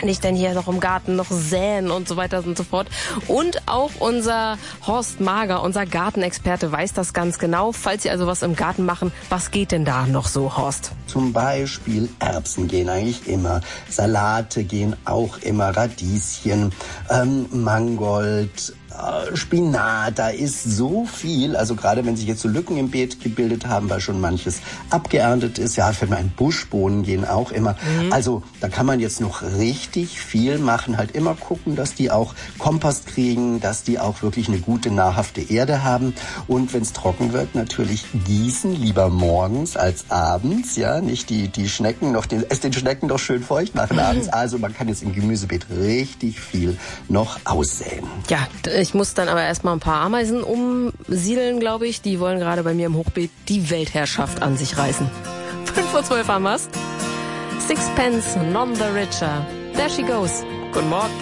kann ich denn hier noch im Garten noch säen und so weiter und so fort. Und auch unser Horst Mager, unser Gartenexperte, weiß das ganz genau. Falls Sie also was im Garten machen, was geht denn da noch so, Horst? Zum Beispiel Erbsen gehen eigentlich immer, Salate gehen auch immer, Radieschen, Mangold, Spinat, da ist so viel, also gerade wenn sich jetzt so Lücken im Beet gebildet haben, weil schon manches abgeerntet ist, ja, für meinen Buschbohnen gehen auch immer. Also da kann man jetzt noch richtig viel machen, halt immer gucken, dass die auch Kompost kriegen, dass die auch wirklich eine gute, nahrhafte Erde haben und wenn es trocken wird, natürlich gießen, lieber morgens als abends, ja, nicht die Schnecken noch, den Schnecken doch schön feucht machen abends, also man kann jetzt im Gemüsebeet richtig viel noch aussäen. Ja, ich muss dann aber erstmal ein paar Ameisen umsiedeln, glaube ich. Die wollen gerade bei mir im Hochbeet die Weltherrschaft an sich reißen. 5:12 haben wir's. Sixpence, none the richer. There she goes. Guten Morgen.